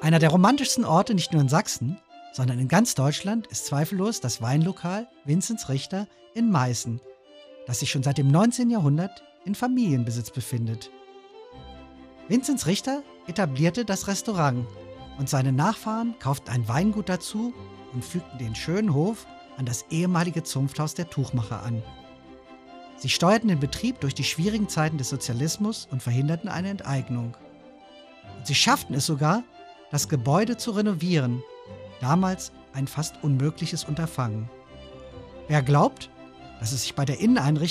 Einer der romantischsten Orte nicht nur in Sachsen, sondern in ganz Deutschland ist zweifellos das Weinlokal Vinzenz Richter in Meißen, das sich schon seit dem 19. Jahrhundert in Familienbesitz befindet. Vinzenz Richter etablierte das Restaurant und seine Nachfahren kauften ein Weingut dazu und fügten den schönen Hof an das ehemalige Zunfthaus der Tuchmacher an. Sie steuerten den Betrieb durch die schwierigen Zeiten des Sozialismus und verhinderten eine Enteignung. Und sie schafften es sogar, das Gebäude zu renovieren, damals ein fast unmögliches Unterfangen. Wer glaubt, dass es sich bei der Inneneinrichtung